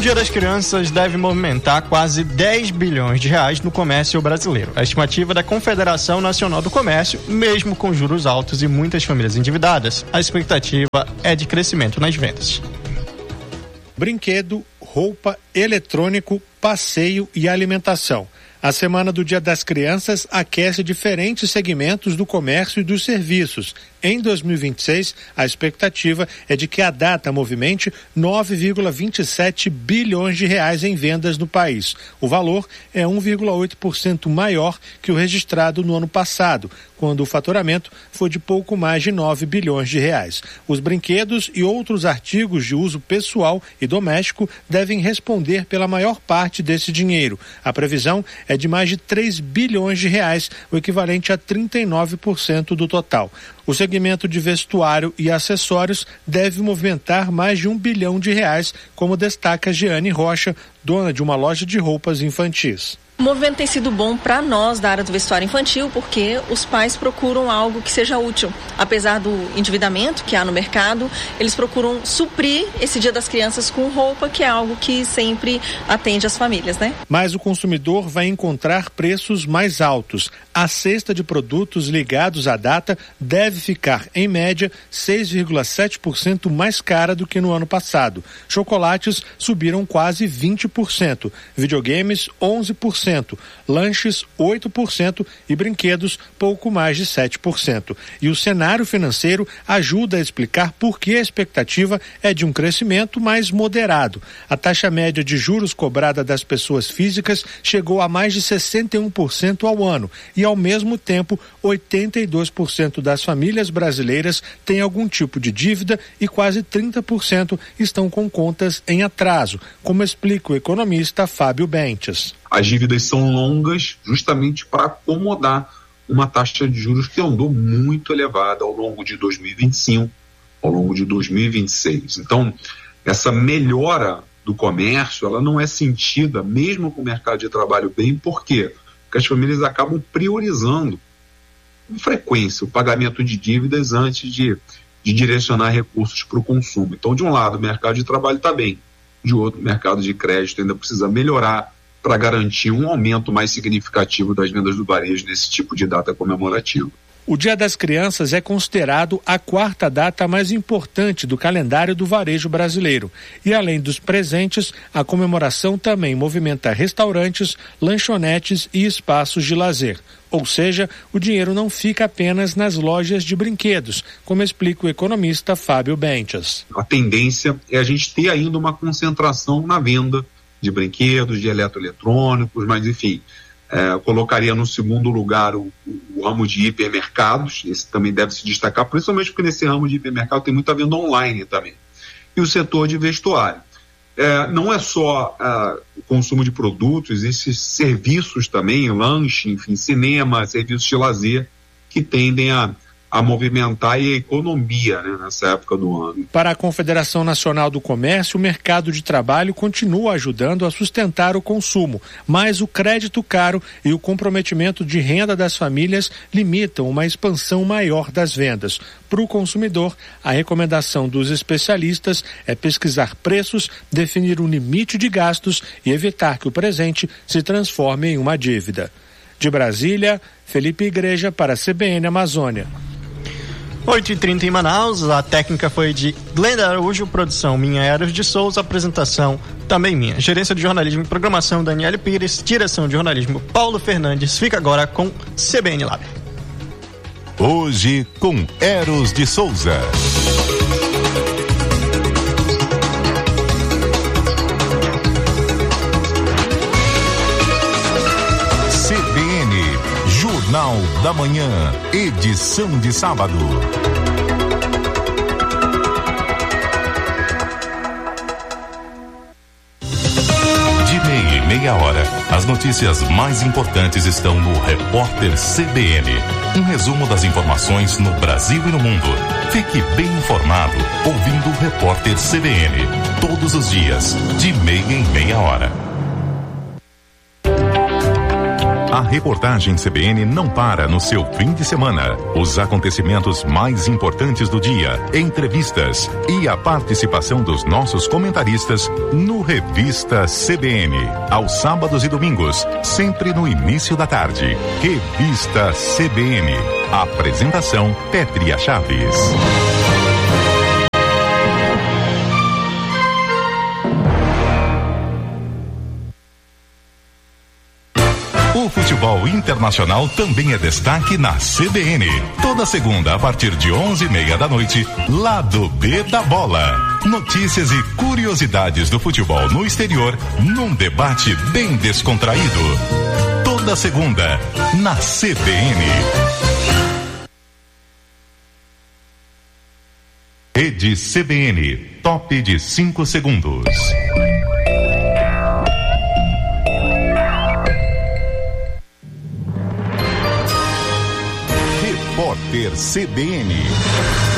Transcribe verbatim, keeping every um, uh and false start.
Dia das Crianças deve movimentar quase dez bilhões de reais no comércio brasileiro. A estimativa da Confederação Nacional do Comércio, mesmo com juros altos e muitas famílias endividadas, a expectativa é de crescimento nas vendas. Brinquedo, roupa, eletrônico, passeio e alimentação. A Semana do Dia das Crianças aquece diferentes segmentos do comércio e dos serviços. Em dois mil e vinte e seis, a expectativa é de que a data movimente nove vírgula vinte e sete bilhões de reais em vendas no país. O valor é um vírgula oito por cento maior que o registrado no ano passado, quando o faturamento foi de pouco mais de nove bilhões de reais. Os brinquedos e outros artigos de uso pessoal e doméstico devem responder pela maior parte desse dinheiro. A previsão é de mais de três bilhões de reais, o equivalente a trinta e nove por cento do total. O segmento de vestuário e acessórios deve movimentar mais de um bilhão de reais, como destaca Jeane Rocha, dona de uma loja de roupas infantis. O movimento tem sido bom para nós da área do vestuário infantil, porque os pais procuram algo que seja útil. Apesar do endividamento que há no mercado, eles procuram suprir esse Dia das Crianças com roupa, que é algo que sempre atende as famílias, né? Mas o consumidor vai encontrar preços mais altos. A cesta de produtos ligados à data deve ficar, em média, seis vírgula sete por cento mais cara do que no ano passado. Chocolates subiram quase vinte por cento, videogames onze por cento. Lanches oito por cento e brinquedos pouco mais de sete por cento. E o cenário financeiro ajuda a explicar por que a expectativa é de um crescimento mais moderado. A taxa média de juros cobrada das pessoas físicas chegou a mais de sessenta e um por cento ao ano e, ao mesmo tempo, oitenta e dois por cento das famílias brasileiras têm algum tipo de dívida e quase trinta por cento estão com contas em atraso, como explica o economista Fábio Bentes. As dívidas são longas justamente para acomodar uma taxa de juros que andou muito elevada ao longo de dois mil e vinte e cinco, ao longo de dois mil e vinte e seis. Então, essa melhora do comércio, ela não é sentida mesmo com o mercado de trabalho bem. Por quê? Porque as famílias acabam priorizando com frequência o pagamento de dívidas antes de, de direcionar recursos para o consumo. Então, de um lado, o mercado de trabalho está bem, de outro, o mercado de crédito ainda precisa melhorar para garantir um aumento mais significativo das vendas do varejo nesse tipo de data comemorativa. O Dia das Crianças é considerado a quarta data mais importante do calendário do varejo brasileiro. E além dos presentes, a comemoração também movimenta restaurantes, lanchonetes e espaços de lazer. Ou seja, o dinheiro não fica apenas nas lojas de brinquedos, como explica o economista Fábio Bentes. A tendência é a gente ter ainda uma concentração na venda de brinquedos, de eletroeletrônicos, mas enfim, é, colocaria no segundo lugar o, o ramo de hipermercados. Esse também deve se destacar, principalmente porque nesse ramo de hipermercado tem muita venda online também. E o setor de vestuário. É, não é só é, o consumo de produtos, esses serviços também, lanche, enfim, cinema, serviços de lazer, que tendem a a movimentar a economia, né, nessa época do ano. Para a Confederação Nacional do Comércio, o mercado de trabalho continua ajudando a sustentar o consumo, mas o crédito caro e o comprometimento de renda das famílias limitam uma expansão maior das vendas. Para o consumidor, a recomendação dos especialistas é pesquisar preços, definir um limite de gastos e evitar que o presente se transforme em uma dívida. De Brasília, Felipe Igreja para a C B N Amazônia. oito e trinta em Manaus, a técnica foi de Glenda Araújo, produção minha, Eros de Souza, apresentação também minha. Gerência de jornalismo e programação, Daniele Pires, direção de jornalismo, Paulo Fernandes. Fica agora com C B N Lab. Hoje com Eros de Souza. C B N, Jornal da Manhã, edição de sábado. De meia e meia hora, as notícias mais importantes estão no Repórter C B N. Um resumo das informações no Brasil e no mundo. Fique bem informado ouvindo o Repórter C B N. Todos os dias, de meia em meia hora. A reportagem C B N não para no seu fim de semana. Os acontecimentos mais importantes do dia, entrevistas e a participação dos nossos comentaristas no Revista C B N. Aos sábados e domingos, sempre no início da tarde. Revista C B N. Apresentação Pétria Chaves. O futebol internacional também é destaque na C B N. Toda segunda, a partir de onze e meia da noite, Lado B da Bola. Notícias e curiosidades do futebol no exterior, num debate bem descontraído. Toda segunda, na C B N. Rede C B N, top de cinco segundos. Repórter C B N.